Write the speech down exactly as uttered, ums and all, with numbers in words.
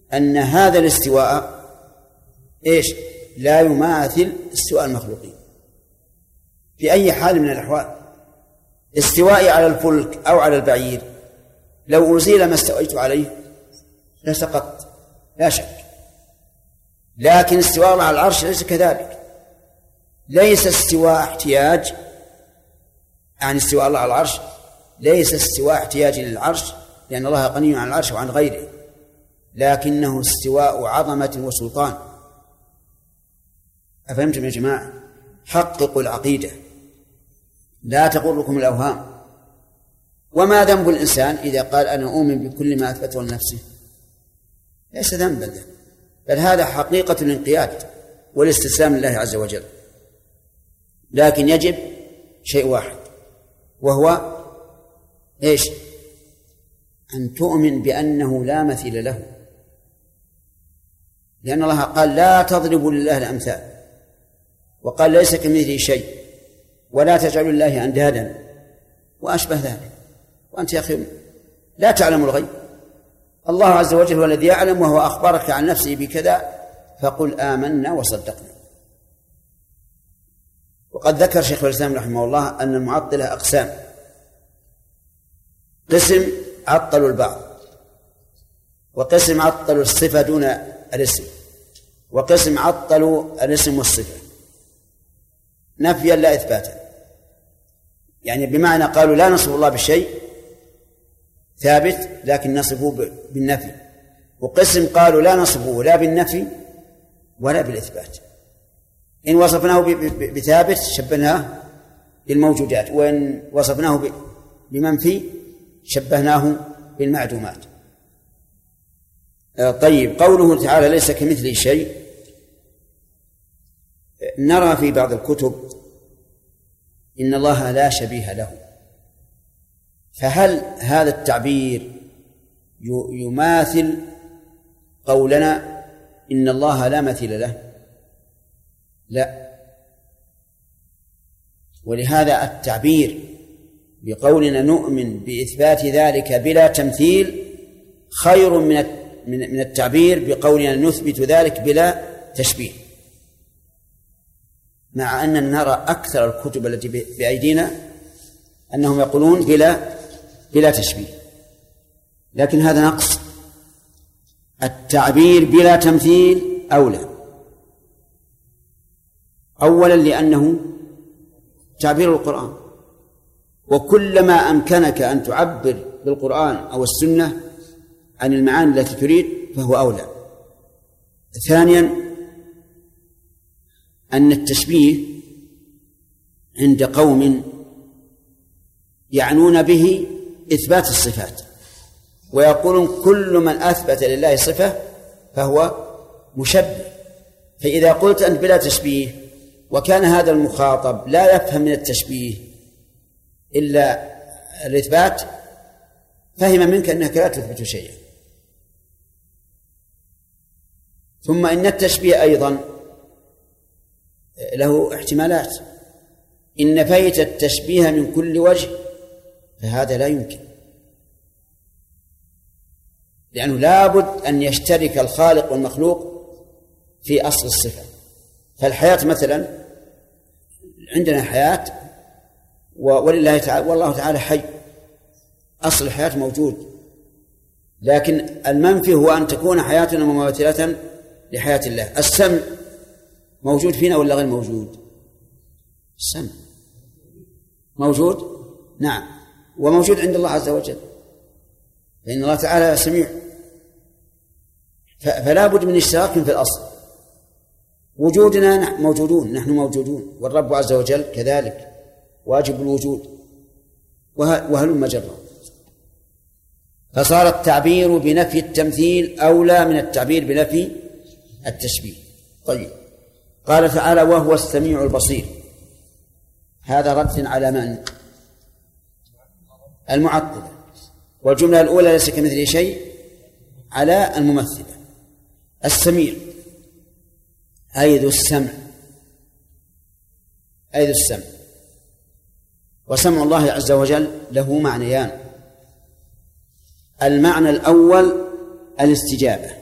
أن هذا الاستواء إيش؟ لا يماثل استواء المخلوقين في أي حال من الأحوال. استوائي على الفلك أو على البعير لو أزيل ما استويت عليه لسقطت لا شك، لكن استواء الله على العرش ليس كذلك. ليس استواء احتياج، يعني استواء الله على العرش ليس استواء احتياج للعرش، لأن الله غني عن العرش وعن غيره، لكنه استواء عظمة وسلطان. أفهمتم يا جماعة؟ حققوا العقيدة، لا تغركم الأوهام. وما ذنب الإنسان إذا قال أنا أؤمن بكل ما أثبته لنفسه؟ ليس ذنبا، بل هذا حقيقة الانقياد والاستسلام لله عز وجل. لكن يجب شيء واحد، وهو إيش؟ أن تؤمن بأنه لا مثيل له، لأن الله قال لا تضربوا لله الأمثال، وقال ليس كمثله شيء، ولا تجعلوا لله أندادا وأشبه ذلك. وأنت يا أخي لا تعلم الغيب، الله عز وجل هو الذي يعلم، وهو أخبرك عن نفسه بكذا، فقل آمنا وصدقنا. وقد ذكر شيخ الإسلام رحمه الله أن المعطلة أقسام: قسم عطلوا البعض، وقسم عطلوا الصفة دون الاسم، وقسم عطلوا الاسم والصفة نفيا لا إثباتا، يعني بمعنى قالوا لا نصف الله بالشيء ثابت لكن نصفه بالنفي، وقسم قالوا لا نصفه لا بالنفي ولا بالإثبات، إن وصفناه بثابت شبهناه بالموجودات، وإن وصفناه بمنفي شبهناه بالمعدومات. طيب، قوله تعالى ليس كمثله شيء، نرى في بعض الكتب إن الله لا شبيه له، فهل هذا التعبير يماثل قولنا إن الله لا مثيل له؟ لا. ولهذا التعبير بقولنا نؤمن بإثبات ذلك بلا تمثيل خير من من التعبير بقولنا نثبت ذلك بلا تشبيه، مع أننا نرى أكثر الكتب التي بأيدينا أنهم يقولون بلا بلا تشبيه، لكن هذا نقص. التعبير بلا تمثيل أولى، أولا لأنه تعبير القرآن، وكلما أمكنك أن تعبر بالقرآن أو السنة عن المعاني التي تريد فهو أولى. ثانيا أن التشبيه عند قوم يعنون به إثبات الصفات، ويقولون كل من أثبت لله صفة فهو مشبه، فإذا قلت أنت بلا تشبيه وكان هذا المخاطب لا يفهم من التشبيه إلا الإثبات، فهم منك أنك لا تثبت شيئا. ثم إن التشبيه أيضا له احتمالات، إن نفيت التشبيه من كل وجه فهذا لا يمكن، لأنه لابد أن يشترك الخالق والمخلوق في أصل الصفة. فالحياة مثلا، عندنا حياة ولله تعالى والله تعالى حي، أصل الحياة موجود، لكن المنفي هو أن تكون حياتنا مماثلة لحياة الله. السمع موجود فينا ولا غير موجود؟ السمع موجود، نعم، وموجود عند الله عز وجل، لأن الله تعالى سميع، فلا بد من اشتراك في الأصل. وجودنا موجودون، نحن موجودون، والرب عز وجل كذلك واجب الوجود، وهلم جرا. فصار التعبير بنفي التمثيل أولى من التعبير بنفي التشبيه. طيب، قال تعالى وهو السميع البصير، هذا رد على من؟ المعطلة. والجملة الأولى ليس كمثله شيء على الممثلة. السميع أي ذو السمع، أي ذو السمع. وسمع الله عز وجل له معنيان: المعنى الأول الاستجابة،